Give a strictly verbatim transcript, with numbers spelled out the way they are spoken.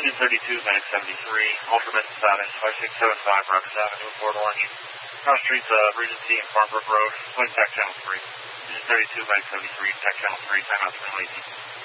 Engine thirty-two, Medic seventy-three, Ultraman Savage, five six seven five, Rogers Avenue, Borderline East. Cross Streets, uh, Regency and Farmbrook Road, Point Tech Channel three. Engine thirty-two, Medic seventy-three, Tech Channel three, timeout three eighteen.